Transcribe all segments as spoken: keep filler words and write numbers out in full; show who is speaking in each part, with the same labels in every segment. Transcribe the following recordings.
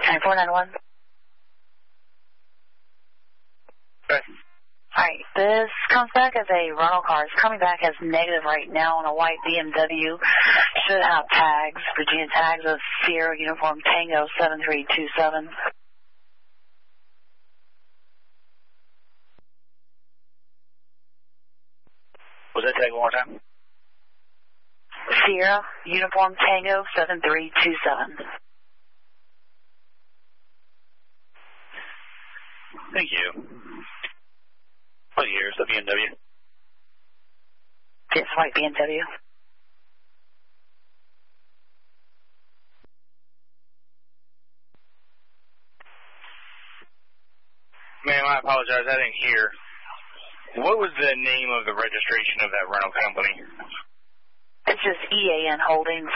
Speaker 1: nine four nine one.
Speaker 2: Okay.
Speaker 1: Alright, this comes back as a rental car. It's coming back as negative right now on a white B M W. Should have tags, Virginia tags of Sierra Uniform Tango seven three two seven.
Speaker 2: Was that tag one more time?
Speaker 1: Sierra Uniform Tango seven three two seven.
Speaker 2: Thank you. What year is the B M W?
Speaker 1: It's white B M W.
Speaker 2: Ma'am, I apologize. I didn't hear. What was the name of the registration of that rental company?
Speaker 1: It's just E A N Holdings.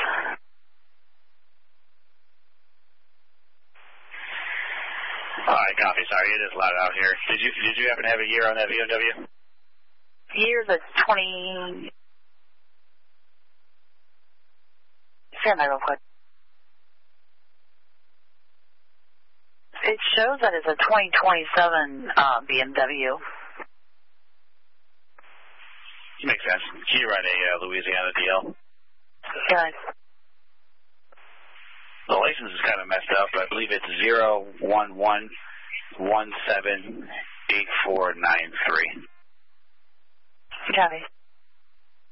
Speaker 2: All right, copy. Sorry, it is loud out here. Did you did you happen to have a year on that B M W?
Speaker 1: Year's a twenty. Stand by real quick. It shows that it's a twenty twenty-seven uh, B M W.
Speaker 2: Makes sense. Can you write a uh, Louisiana D L?
Speaker 1: Good.
Speaker 2: The license is kind of messed up, but I believe it's zero one one one seven eight four nine three.
Speaker 1: Copy.